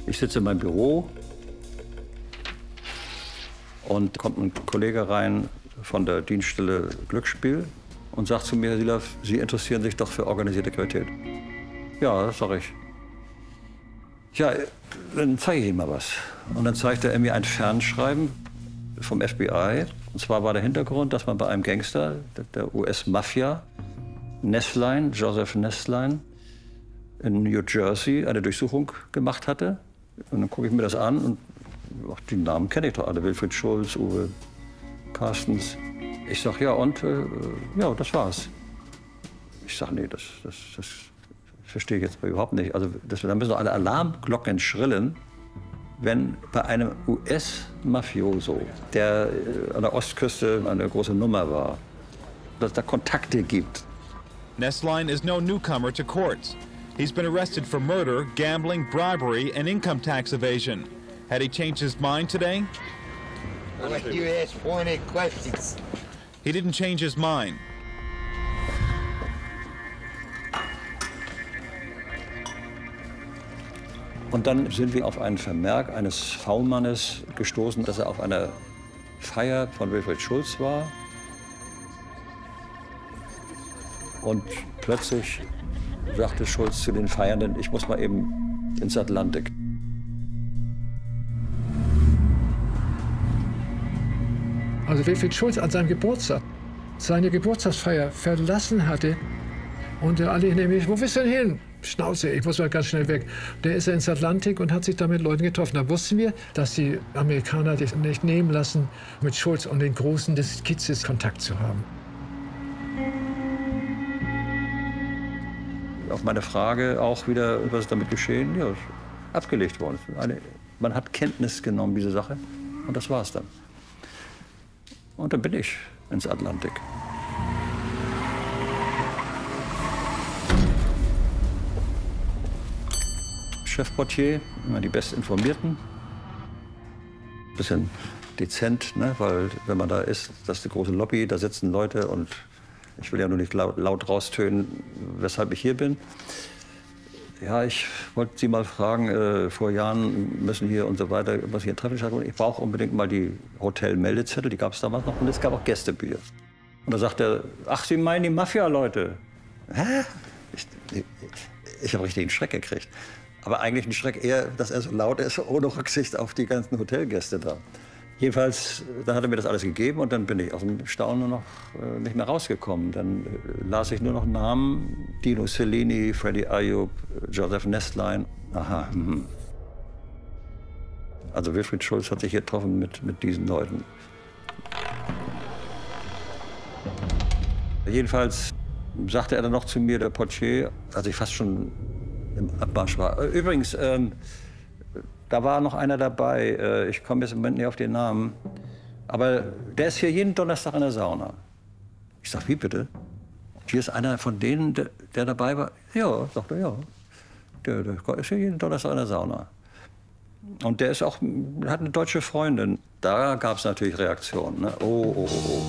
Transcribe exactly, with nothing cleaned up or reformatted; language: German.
Ich sitze in meinem Büro und kommt ein Kollege rein von der Dienststelle Glücksspiel und sagt zu mir, Herr Silaff, Sie interessieren sich doch für organisierte Kriminalität. Ja, das sag ich. Ja, dann zeige ich Ihnen mal was. Und dann zeigte er mir ein Fernschreiben vom F B I. Und zwar war der Hintergrund, dass man bei einem Gangster, der U S-Mafia, Nesslein, Joseph Nesslein, in New Jersey eine Durchsuchung gemacht hatte. Und dann gucke ich mir das an und ach, die Namen kenne ich doch alle. Wilfried Schulz, Uwe Carstens. Ich sag, ja und? Äh, ja, das war's. Ich sag, nee, das, das, das verstehe ich jetzt überhaupt nicht. Also das, da müssen doch alle Alarmglocken schrillen, wenn bei einem U S-Mafioso, der an der Ostküste eine große Nummer war, dass es da Kontakte gibt. Nesslein is no newcomer to courts. He's been arrested for murder, gambling, bribery, and income tax evasion. Had he changed his mind today? Like you ask pointed questions. He didn't change his mind. Und dann sind wir auf einen Vermerk eines V-Mannes gestoßen, dass er auf einer Feier von Wilfried Schulz war. Und plötzlich sagte Schulz zu den Feiernden, ich muss mal eben ins Atlantik. Also Wilfried Schulz an seinem Geburtstag seine Geburtstagsfeier verlassen hatte und alle nämlich, wo bist du denn hin? Schnauze, ich muss mal ganz schnell weg. Der ist ins Atlantik und hat sich da mit Leuten getroffen. Da wussten wir, dass die Amerikaner sich nicht nehmen lassen, mit Schulz und den Großen des Kiezes Kontakt zu haben. Auf meine Frage auch wieder, was ist damit geschehen? Ja, ist abgelegt worden. Eine, man hat Kenntnis genommen, diese Sache, und das war's dann. Und dann bin ich ins Atlantik. Chefportier, immer die Bestinformierten. Bisschen dezent, ne? Weil wenn man da ist, das ist die große Lobby, da sitzen Leute und ich will ja nur nicht laut, laut raustönen, weshalb ich hier bin. Ja, ich wollte Sie mal fragen, äh, vor Jahren müssen hier und so weiter, was hier in Treffen stattfindet. Ich brauche unbedingt mal die Hotelmeldezettel, die gab es damals noch, und es gab auch Gästebücher. Und da sagt er, ach, Sie meinen die Mafia-Leute? Hä? Ich, ich, ich habe richtig einen Schreck gekriegt. Aber eigentlich ein Schreck eher, dass er so laut ist, ohne Rücksicht auf die ganzen Hotelgäste da. Jedenfalls, dann hat er mir das alles gegeben und dann bin ich aus dem Staunen nur noch äh, nicht mehr rausgekommen. Dann äh, las ich nur noch Namen, Dino Cellini, Freddie Ayub, Joseph Nesslein. Aha. Mhm. Also Wilfried Schulz hat sich hier getroffen mit, mit diesen Leuten. Jedenfalls sagte er dann noch zu mir, der Portier, als ich fast schon im Abmarsch war. Übrigens, ähm, da war noch einer dabei, äh, ich komme jetzt im Moment nicht auf den Namen, aber der ist hier jeden Donnerstag in der Sauna. Ich sag, wie bitte? Hier ist einer von denen, der, der dabei war? Ja, sagt er, ja. Der, der ist hier jeden Donnerstag in der Sauna. Und der ist auch, hat eine deutsche Freundin. Da gab es natürlich Reaktionen. Ne? Oh, oh, oh.